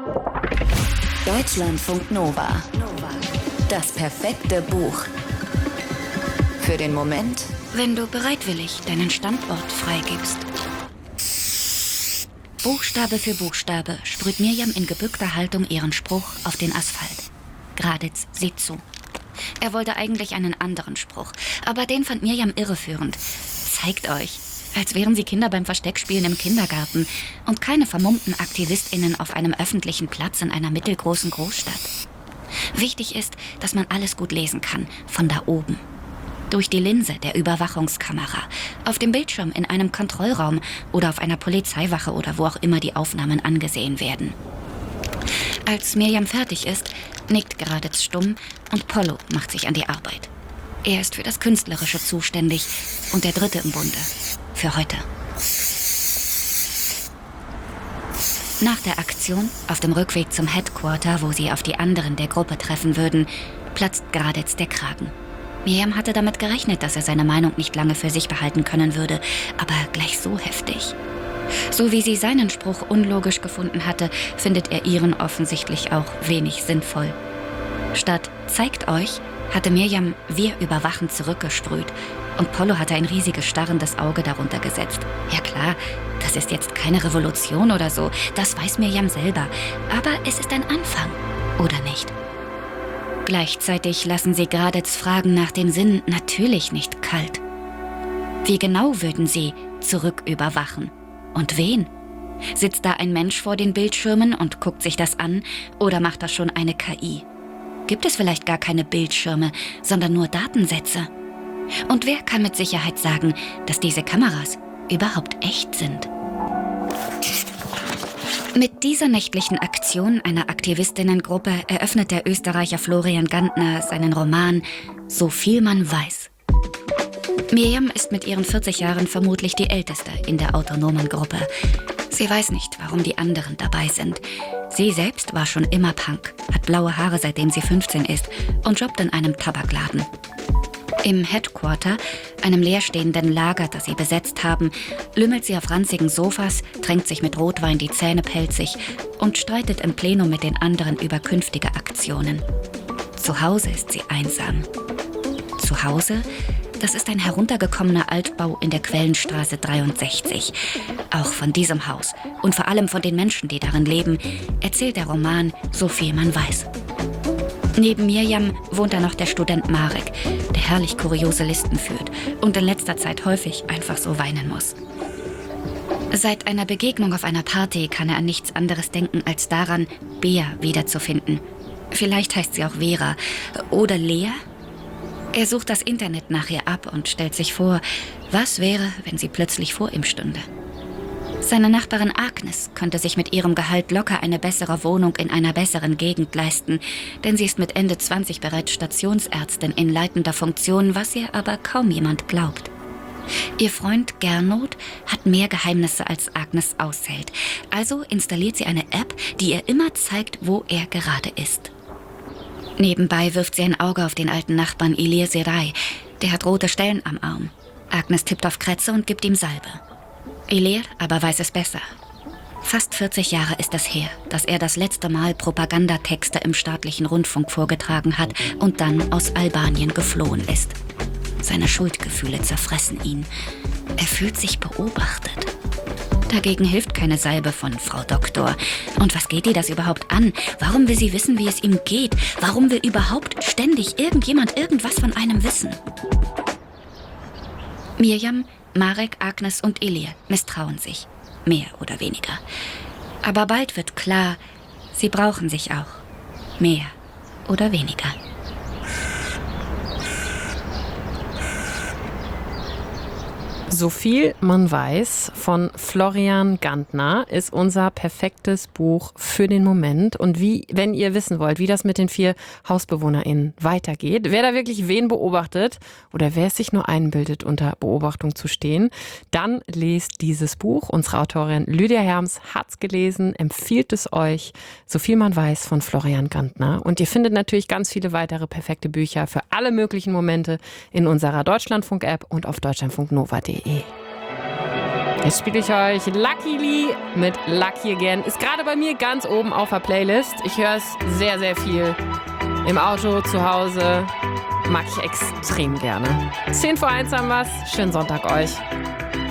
Deutschlandfunk Nova. Das perfekte Buch. Für den Moment, wenn du bereitwillig deinen Standort freigibst. Buchstabe für Buchstabe sprüht Mirjam in gebückter Haltung ihren Spruch auf den Asphalt. Graditz sieht zu. Er wollte eigentlich einen anderen Spruch, aber den fand Mirjam irreführend. Zeigt euch, als wären sie Kinder beim Versteckspielen im Kindergarten und keine vermummten AktivistInnen auf einem öffentlichen Platz in einer mittelgroßen Großstadt. Wichtig ist, dass man alles gut lesen kann, von da oben. Durch die Linse der Überwachungskamera, auf dem Bildschirm in einem Kontrollraum oder auf einer Polizeiwache oder wo auch immer die Aufnahmen angesehen werden. Als Mirjam fertig ist, nickt Graditz stumm und Pollo macht sich an die Arbeit. Er ist für das Künstlerische zuständig und der Dritte im Bunde. Für heute. Nach der Aktion, auf dem Rückweg zum Headquarter, wo sie auf die anderen der Gruppe treffen würden, platzt Graditz der Kragen. Mirjam hatte damit gerechnet, dass er seine Meinung nicht lange für sich behalten können würde, aber gleich so heftig. So wie sie seinen Spruch unlogisch gefunden hatte, findet er ihren offensichtlich auch wenig sinnvoll. Statt „zeigt euch" hatte Mirjam „wir überwachen" zurückgesprüht und Pollo hatte ein riesiges starrendes Auge darunter gesetzt. Ja klar, das ist jetzt keine Revolution oder so, das weiß Mirjam selber, aber es ist ein Anfang, oder nicht? Gleichzeitig lassen sie Graditz Fragen nach dem Sinn natürlich nicht kalt. Wie genau würden sie zurücküberwachen? Und wen? Sitzt da ein Mensch vor den Bildschirmen und guckt sich das an oder macht das schon eine KI? Gibt es vielleicht gar keine Bildschirme, sondern nur Datensätze? Und wer kann mit Sicherheit sagen, dass diese Kameras überhaupt echt sind? Mit dieser nächtlichen Aktion einer Aktivistinnengruppe eröffnet der Österreicher Florian Gantner seinen Roman »So viel man weiß«. Mirjam ist mit ihren 40 Jahren vermutlich die Älteste in der autonomen Gruppe. Sie weiß nicht, warum die anderen dabei sind. Sie selbst war schon immer Punk, hat blaue Haare, seitdem sie 15 ist und jobbt in einem Tabakladen. Im Headquarter, einem leerstehenden Lager, das sie besetzt haben, lümmelt sie auf ranzigen Sofas, tränkt sich mit Rotwein die Zähne pelzig und streitet im Plenum mit den anderen über künftige Aktionen. Zu Hause ist sie einsam. Zu Hause? Das ist ein heruntergekommener Altbau in der Quellenstraße 63. Auch von diesem Haus und vor allem von den Menschen, die darin leben, erzählt der Roman So viel man weiß. Neben Mirjam wohnt da noch der Student Marek, der herrlich kuriose Listen führt und in letzter Zeit häufig einfach so weinen muss. Seit einer Begegnung auf einer Party kann er an nichts anderes denken als daran, Bea wiederzufinden. Vielleicht heißt sie auch Vera oder Lea. Er sucht das Internet nach ihr ab und stellt sich vor, was wäre, wenn sie plötzlich vor ihm stünde. Seine Nachbarin Agnes könnte sich mit ihrem Gehalt locker eine bessere Wohnung in einer besseren Gegend leisten, denn sie ist mit Ende 20 bereits Stationsärztin in leitender Funktion, was ihr aber kaum jemand glaubt. Ihr Freund Gernot hat mehr Geheimnisse als Agnes aushält, also installiert sie eine App, die ihr immer zeigt, wo er gerade ist. Nebenbei wirft sie ein Auge auf den alten Nachbarn Ilir Seray, der hat rote Stellen am Arm. Agnes tippt auf Krätze und gibt ihm Salbe. Ilir aber weiß es besser. Fast 40 Jahre ist es her, dass er das letzte Mal Propagandatexte im staatlichen Rundfunk vorgetragen hat und dann aus Albanien geflohen ist. Seine Schuldgefühle zerfressen ihn. Er fühlt sich beobachtet. Dagegen hilft keine Salbe von Frau Doktor. Und was geht ihr das überhaupt an? Warum will sie wissen, wie es ihm geht? Warum will überhaupt ständig irgendjemand irgendwas von einem wissen? Mirjam, Marek, Agnes und Ilir misstrauen sich. Mehr oder weniger. Aber bald wird klar, sie brauchen sich auch. Mehr oder weniger. So viel man weiß von Florian Gantner ist unser perfektes Buch für den Moment. Und wenn ihr wissen wollt, wie das mit den 4 HausbewohnerInnen weitergeht, wer da wirklich wen beobachtet oder wer es sich nur einbildet, unter Beobachtung zu stehen, dann lest dieses Buch. Unsere Autorin Lydia Herms hat's gelesen, empfiehlt es euch. So viel man weiß von Florian Gantner. Und ihr findet natürlich ganz viele weitere perfekte Bücher für alle möglichen Momente in unserer Deutschlandfunk-App und auf deutschlandfunknova.de. Jetzt spiele ich euch Lucky Lee mit Lucky Again. Ist gerade bei mir ganz oben auf der Playlist. Ich höre es sehr, sehr viel. Im Auto, zu Hause. Mag ich extrem gerne. 10 vor 1 haben wir's. Schönen Sonntag euch.